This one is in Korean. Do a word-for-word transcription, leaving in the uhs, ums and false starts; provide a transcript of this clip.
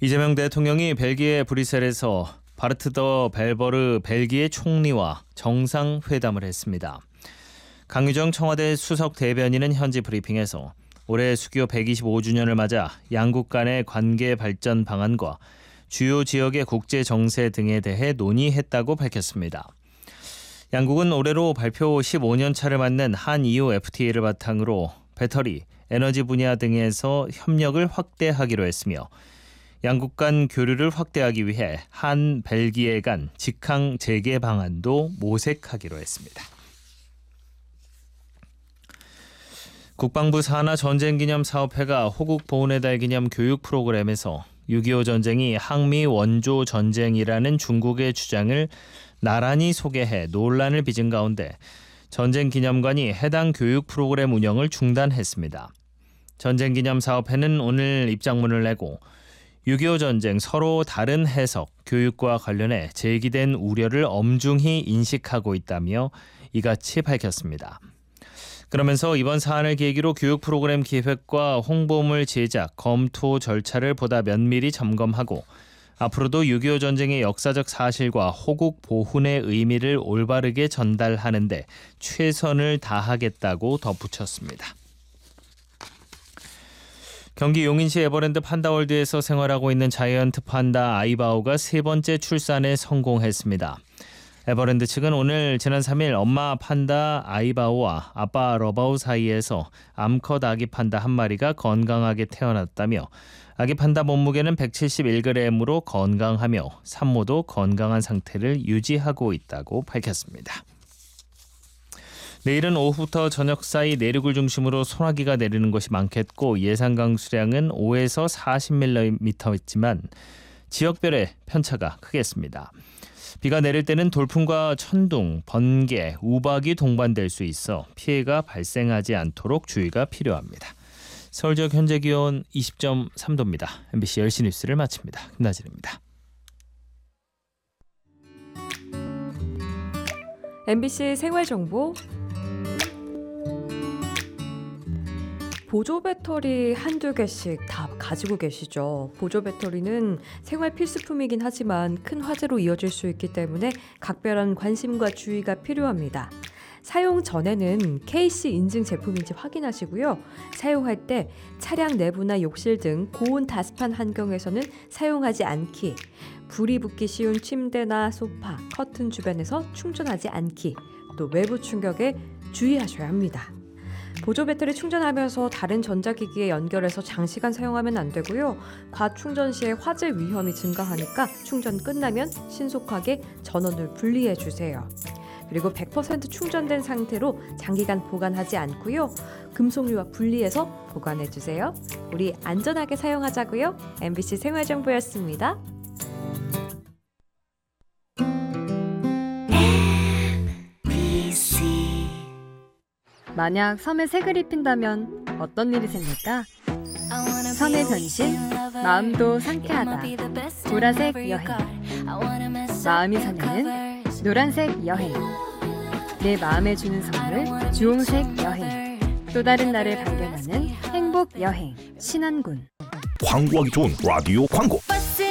이재명 대통령이 벨기에 브뤼셀에서 바르트 더 벨버르 벨기에 총리와 정상회담을 했습니다. 강유정 청와대 수석 대변인은 현지 브리핑에서 올해 수교 백이십오 주년을 맞아 양국 간의 관계 발전 방안과 주요 지역의 국제 정세 등에 대해 논의했다고 밝혔습니다. 양국은 올해로 발표 십오 년 차를 맞는 한이유 에프티에이를 바탕으로 배터리, 에너지 분야 등에서 협력을 확대하기로 했으며 양국 간 교류를 확대하기 위해 한 벨기에 간 직항 재개 방안도 모색하기로 했습니다. 국방부 산하 전쟁기념사업회가 호국 보훈의 달 기념 교육 프로그램에서 육이오 전쟁이 항미 원조 전쟁이라는 중국의 주장을 나란히 소개해 논란을 빚은 가운데 전쟁기념관이 해당 교육 프로그램 운영을 중단했습니다. 전쟁기념사업회는 오늘 입장문을 내고 육이오 전쟁 서로 다른 해석, 교육과 관련해 제기된 우려를 엄중히 인식하고 있다며 이같이 밝혔습니다. 그러면서 이번 사안을 계기로 교육 프로그램 기획과 홍보물 제작, 검토 절차를 보다 면밀히 점검하고 앞으로도 육이오 전쟁의 역사적 사실과 호국 보훈의 의미를 올바르게 전달하는 데 최선을 다하겠다고 덧붙였습니다. 경기 용인시 에버랜드 판다월드에서 생활하고 있는 자이언트 판다 아이바오가 세 번째 출산에 성공했습니다. 에버랜드 측은 오늘 지난 삼 일 엄마 판다 아이바오와 아빠 러바오 사이에서 암컷 아기 판다 한 마리가 건강하게 태어났다며 아기 판다 몸무게는 백칠십일 그램으로 건강하며 산모도 건강한 상태를 유지하고 있다고 밝혔습니다. 내일은 오후부터 저녁 사이 내륙을 중심으로 소나기가 내리는 곳이 많겠고 예상 강수량은 오에서 사십 밀리미터였지만 지역별의 편차가 크겠습니다. 비가 내릴 때는 돌풍과 천둥, 번개, 우박이 동반될 수 있어 피해가 발생하지 않도록 주의가 필요합니다. 서울 지역 현재 기온 이십 점 삼 도입니다. 엠비씨 열 시 뉴스를 마칩니다. 김나진입니다. 엠비씨 생활정보 보조 배터리 한두 개씩 다 가지고 계시죠? 보조 배터리는 생활 필수품이긴 하지만 큰 화재로 이어질 수 있기 때문에 각별한 관심과 주의가 필요합니다. 사용 전에는 케이씨 인증 제품인지 확인하시고요. 사용할 때 차량 내부나 욕실 등 고온 다습한 환경에서는 사용하지 않기, 불이 붙기 쉬운 침대나 소파, 커튼 주변에서 충전하지 않기, 또 외부 충격에 주의하셔야 합니다. 보조 배터리 충전하면서 다른 전자기기에 연결해서 장시간 사용하면 안 되고요. 과충전 시에 화재 위험이 증가하니까 충전 끝나면 신속하게 전원을 분리해 주세요. 그리고 백 퍼센트 충전된 상태로 장기간 보관하지 않고요. 금속류와 분리해서 보관해 주세요. 우리 안전하게 사용하자고요. 엠비씨 생활정보였습니다. 만약 섬에 색을 입힌다면 어떤 일이 생길까? 섬의 변신, 마음도 상쾌하다. 보라색 여행. 마음이 설레는 노란색 여행. 내 마음에 주는 선물, 주홍색 여행. 또 다른 나를 발견하는 행복 여행. 신안군. 광고하기 좋은 라디오 광고.